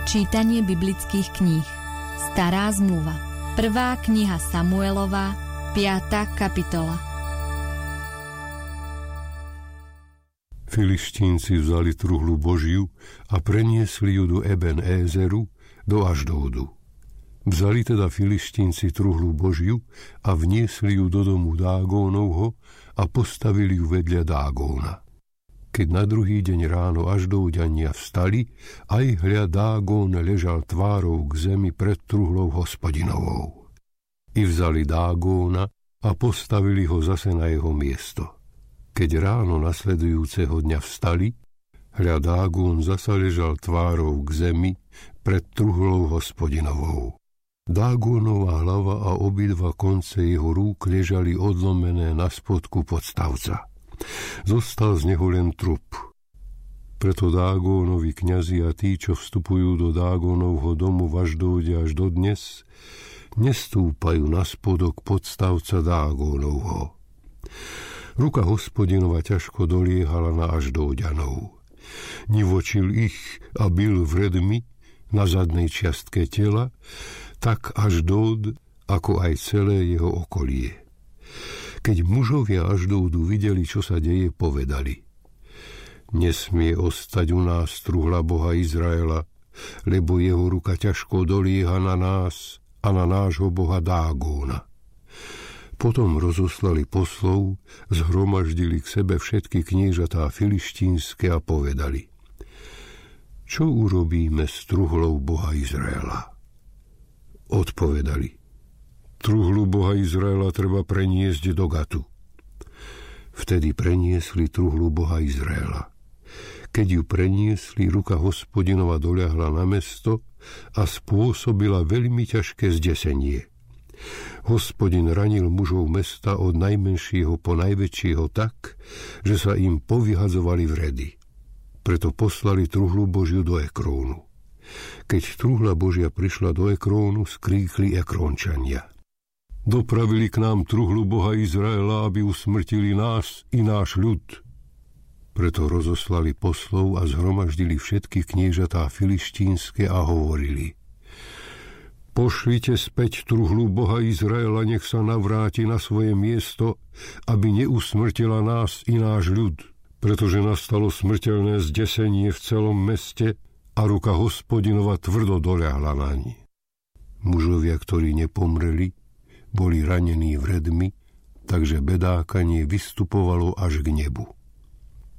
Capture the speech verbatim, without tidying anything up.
Čítanie biblických kníh. Stará zmluva. Prvá kniha Samuelova, piata kapitola. Filištínci vzali truhlu Božiu a preniesli ju do Eben Ézeru, do Ašdódu. Vzali teda Filištínci truhlu Božiu a vniesli ju do domu Dágónovho a postavili ju vedľa Dágóna. Keď na druhý deň ráno Ašdóďania vstali, aj hľa Dágón ležal tvárou k zemi pred truhlou Hospodinovou. I vzali Dágóna a postavili ho zase na jeho miesto. Keď ráno nasledujúceho dňa vstali, hľa Dágón zasa ležal tvárou k zemi pred truhlou Hospodinovou. Dágónova hlava a obidva konce jeho rúk ležali odlomené na spodku podstavca. Zostal z neho len trup. Preto Dágónovi kňazi a tí, čo vstupujú do Dágónovho domu v Ašdóde až dodnes, nestúpajú na spodok podstavca Dágónovho. Ruka Hospodinova ťažko doliehala na Ašdóďanov. Nivočil ich a bil vredmi na zadnej čiastke tela, tak Ašdód, ako aj celé jeho okolie. Keď mužovia Ašdódu videli, čo sa deje, povedali: Nesmie ostať u nás truhla Boha Izraela, lebo jeho ruka ťažko dolieha na nás a na nášho boha Dágóna. Potom rozoslali poslov, zhromaždili k sebe všetky kniežatá filištínske a povedali: Čo urobíme s truhlou Boha Izraela? Odpovedali: Truhlu Boha Izraela treba preniesť do Gatu. Vtedy preniesli truhlu Boha Izraela. Keď ju preniesli, ruka Hospodinova doľahla na mesto a spôsobila veľmi ťažké zdesenie. Hospodin ranil mužov mesta od najmenšieho po najväčšieho tak, že sa im povyhadzovali vredy. Preto poslali truhlu Božiu do Ekrónu. Keď truhla Božia prišla do Ekrónu, skríkli Ekrónčania: Dopravili k nám truhlu Boha Izraela, aby usmrtili nás i náš ľud. Preto rozoslali poslov a zhromaždili všetky kniežatá filištínske a hovorili: Pošlite späť truhlu Boha Izraela, nech sa navráti na svoje miesto, aby neusmrtila nás i náš ľud, pretože nastalo smrteľné zdesenie v celom meste a ruka Hospodinova tvrdo doľahla naň. Mužovia, ktorí nepomreli, boli ranení vredmi, takže bedákanie vystupovalo až k nebu.